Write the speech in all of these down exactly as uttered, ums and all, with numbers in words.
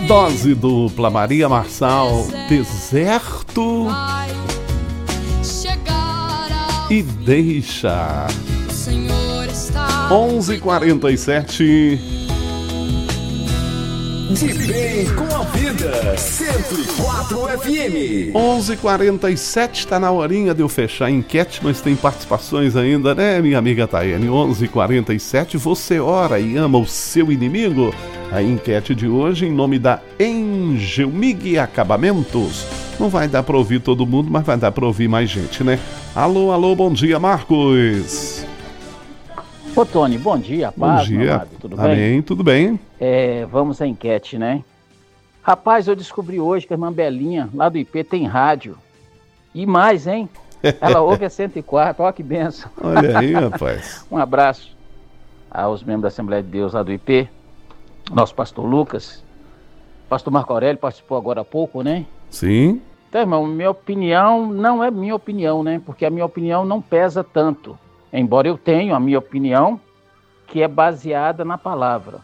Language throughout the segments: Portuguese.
Dose dupla, Maria Marçal, Deserto e Deixa. onze e quarenta e sete. De bem com a vida, cento e quatro F M. onze e quarenta e sete, está na horinha de eu fechar a enquete, mas tem participações ainda, né, minha amiga Tayane? onze e quarenta e sete, você ora e ama o seu inimigo? A enquete de hoje em nome da Engelmig Acabamentos. Não vai dar para ouvir todo mundo, mas vai dar para ouvir mais gente, né? Alô, alô, bom dia, Marcos. Ô, Tony, bom dia, paz, bom dia. Amado, tudo bem? Amém, tudo bem. É, vamos à enquete, né? Rapaz, eu descobri hoje que a irmã Belinha, lá do I P, tem rádio. E mais, hein? Ela ouve a cento e quatro, olha que benção. Olha aí, rapaz. Um abraço aos membros da Assembleia de Deus lá do I P, nosso pastor Lucas. Pastor Marco Aurélio participou agora há pouco, né? Sim. Então, irmão, minha opinião não é minha opinião, né? Porque a minha opinião não pesa tanto. Embora eu tenha a minha opinião, que é baseada na palavra.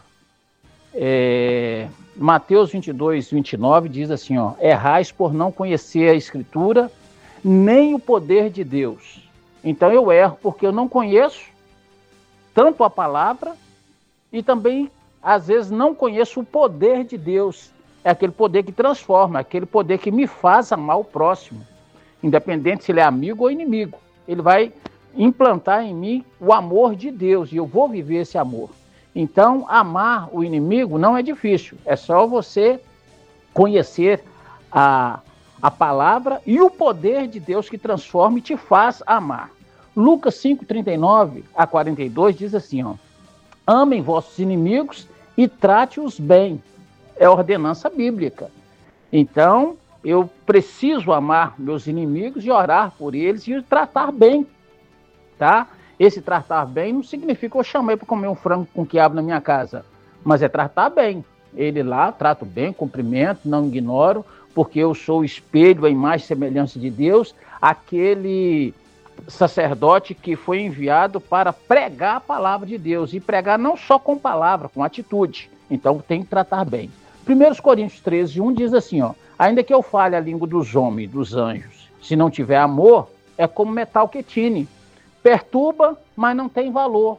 É, Mateus vinte e dois, vinte e nove diz assim, ó, errais por não conhecer a Escritura, nem o poder de Deus. Então eu erro porque eu não conheço tanto a palavra e também, às vezes, não conheço o poder de Deus. É aquele poder que transforma, é aquele poder que me faz amar o próximo, independente se ele é amigo ou inimigo. Ele vai implantar em mim o amor de Deus e eu vou viver esse amor. Então, amar o inimigo não é difícil, é só você conhecer a, a palavra e o poder de Deus que transforma e te faz amar. Lucas cinco, trinta e nove a quarenta e dois diz assim, ó, amem vossos inimigos e trate-os bem. É ordenança bíblica. Então, eu preciso amar meus inimigos e orar por eles e tratar bem. Tá? Esse tratar bem não significa que eu chamei para comer um frango com quiabo na minha casa, mas é tratar bem. Ele lá, trato bem, cumprimento, não ignoro, porque eu sou o espelho, a imagem e semelhança de Deus, aquele sacerdote que foi enviado para pregar a palavra de Deus, e pregar não só com palavra, com atitude. Então tem que tratar bem. primeiro Coríntios treze, um diz assim, ó, ainda que eu fale a língua dos homens, dos anjos, se não tiver amor, é como metal que tine. Perturba, mas não tem valor.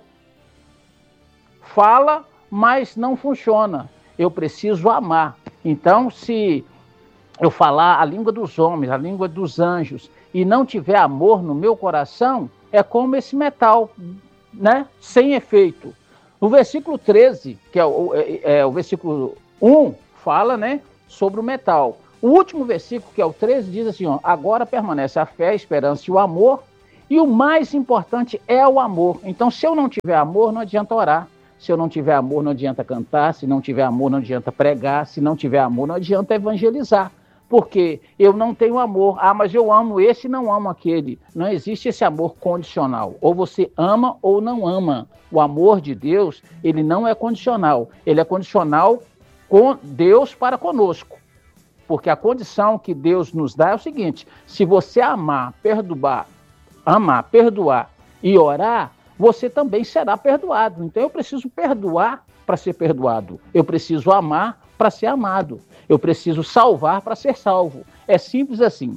Fala, mas não funciona. Eu preciso amar. Então, se eu falar a língua dos homens, a língua dos anjos, e não tiver amor no meu coração, é como esse metal, né? Sem efeito. No versículo treze, que é o, é, é, o versículo um, fala, né, sobre o metal. O último versículo, que é o treze, diz assim, ó, agora permanece a fé, a esperança e o amor, e o mais importante é o amor. Então, se eu não tiver amor, não adianta orar. Se eu não tiver amor, não adianta cantar. Se não tiver amor, não adianta pregar. Se não tiver amor, não adianta evangelizar. Porque eu não tenho amor. Ah, mas eu amo esse e não amo aquele. Não existe esse amor condicional. Ou você ama ou não ama. O amor de Deus, ele não é condicional. Ele é condicional com Deus para conosco. Porque a condição que Deus nos dá é o seguinte, se você amar, perdoar, amar, perdoar e orar, você também será perdoado. Então eu preciso perdoar para ser perdoado. Eu preciso amar para ser amado. Eu preciso salvar para ser salvo. É simples assim.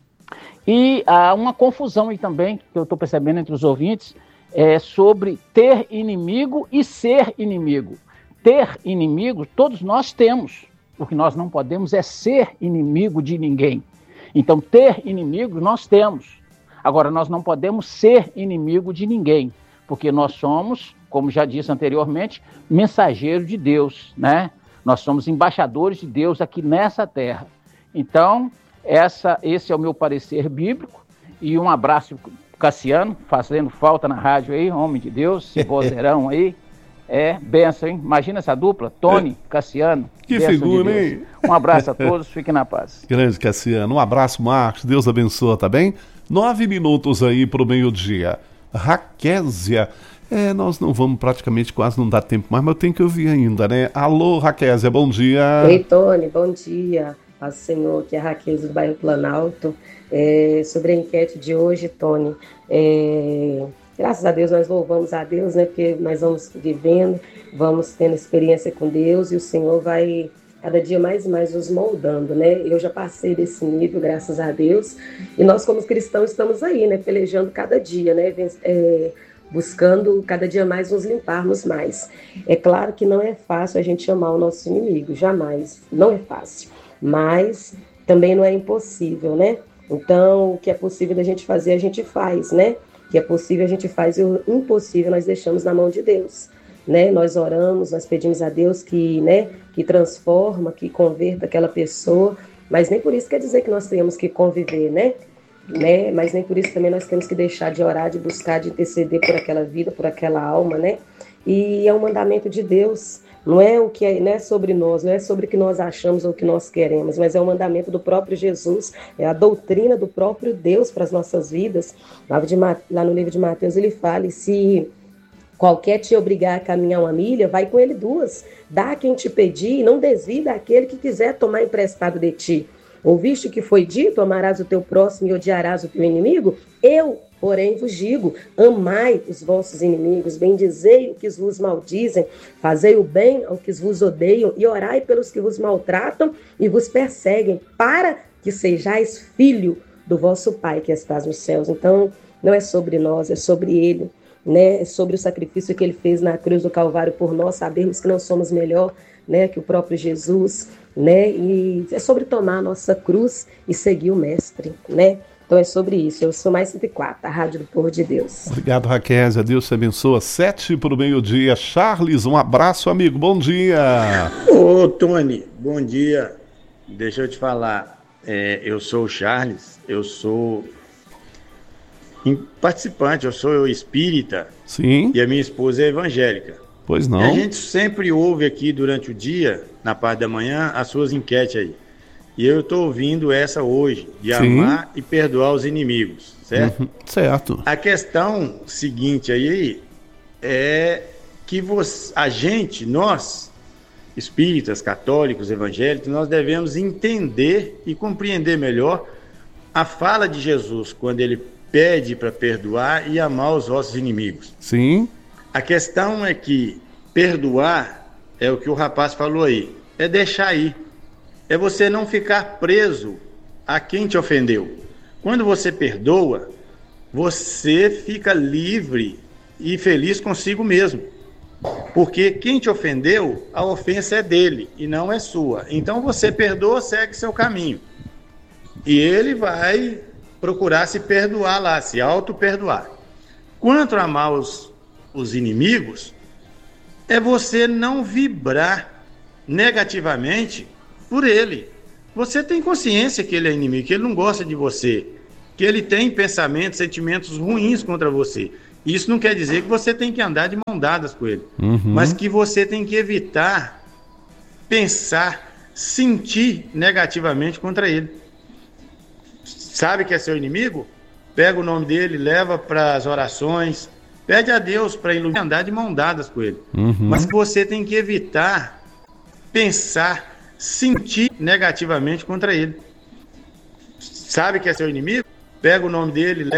E há uma confusão aí também, que eu estou percebendo entre os ouvintes, é sobre ter inimigo e ser inimigo. Ter inimigo, todos nós temos. O que nós não podemos é ser inimigo de ninguém. Então, ter inimigo nós temos. Agora, nós não podemos ser inimigo de ninguém, porque nós somos, como já disse anteriormente, mensageiros de Deus, né? Nós somos embaixadores de Deus aqui nessa terra. Então, essa, esse é o meu parecer bíblico. E um abraço, Cassiano, fazendo falta na rádio aí, homem de Deus, esse vozeirão aí. É, benção, hein? Imagina essa dupla, Tony, é. Cassiano. Que figura, de hein? Um abraço a todos, fiquem na paz. Grande Cassiano, um abraço, Marcos, Deus abençoe, tá bem? Nove minutos aí pro meio-dia. Raquésia, é, nós não vamos praticamente, quase não dá tempo mais, mas eu tenho que ouvir ainda, né? Alô, Raquésia, bom dia. Oi, Tony, bom dia. Paz do Senhor, que é a Raquésia do bairro Planalto. É, sobre a enquete de hoje, Tony, é... graças a Deus, nós louvamos a Deus, né? Porque nós vamos vivendo, vamos tendo experiência com Deus e o Senhor vai cada dia mais e mais nos moldando, né? Eu já passei desse nível, graças a Deus, e nós como cristãos estamos aí, né? Pelejando cada dia, né? É, buscando cada dia mais nos limparmos mais. É claro que não é fácil a gente amar o nosso inimigo, jamais, não é fácil, mas também não é impossível, né? Então, o que é possível da gente fazer, a gente faz, né? O que é possível, a gente faz, e o impossível nós deixamos na mão de Deus, né? Nós oramos, nós pedimos a Deus que, né, que transforma, que converta aquela pessoa, mas nem por isso quer dizer que nós tenhamos que conviver, né? né? Mas nem por isso também nós temos que deixar de orar, de buscar, de interceder por aquela vida, por aquela alma, né? E é um mandamento de Deus. Não é o que é, não é sobre nós, não é sobre o que nós achamos ou o que nós queremos, mas é o mandamento do próprio Jesus, é a doutrina do próprio Deus para as nossas vidas. Lá, de, lá no livro de Mateus ele fala: e se qualquer te obrigar a caminhar uma milha, vai com ele duas. Dá a quem te pedir e não desvie daquele que quiser tomar emprestado de ti. Ouviste que foi dito: amarás o teu próximo e odiarás o teu inimigo? Eu, porém, vos digo: amai os vossos inimigos, bendizei os que vos maldizem, fazei o bem aos que vos odeiam e orai pelos que vos maltratam e vos perseguem, para que sejais filho do vosso Pai que estás nos céus. Então, não é sobre nós, é sobre Ele, né? É sobre o sacrifício que Ele fez na cruz do Calvário por nós, sabermos que não somos melhor, né, que o próprio Jesus, né? E é sobre tomar a nossa cruz e seguir o Mestre, né? Então é sobre isso. Eu sou mais cento e quatro, a Rádio do Povo de Deus. Obrigado, Raquésia. Deus te abençoe. Sete para o meio-dia. Charles, um abraço, amigo. Bom dia. Ô, Tony, bom dia. Deixa eu te falar. É, eu sou o Charles. Eu sou participante. Eu sou espírita. Sim. E a minha esposa é evangélica. Pois não. E a gente sempre ouve aqui durante o dia, na parte da manhã, as suas enquetes aí. E eu estou ouvindo essa hoje, de Sim. amar e perdoar os inimigos, certo? Uhum, certo. A questão seguinte aí é que você, a gente, nós, espíritas, católicos, evangélicos, nós devemos entender e compreender melhor a fala de Jesus, quando ele pede para perdoar e amar os vossos inimigos. Sim. A questão é que perdoar é o que o rapaz falou aí, é deixar ir. É você não ficar preso a quem te ofendeu. Quando você perdoa, você fica livre e feliz consigo mesmo. Porque quem te ofendeu, a ofensa é dele e não é sua. Então você perdoa, segue seu caminho. E ele vai procurar se perdoar lá, se auto-perdoar. Quanto a amar os, os inimigos, é você não vibrar negativamente por ele. Você tem consciência que ele é inimigo, que ele não gosta de você, que ele tem pensamentos, sentimentos ruins contra você. Isso não quer dizer que você tem que andar de mão dadas com ele, uhum. mas que você tem que evitar pensar, sentir negativamente contra ele. Sabe que é seu inimigo? Pega o nome dele, leva para as orações, pede a Deus para iluminar, andar de mão dadas com ele. Uhum. Mas você tem que evitar pensar, sentir negativamente contra ele. Sabe que é seu inimigo? Pega o nome dele, leva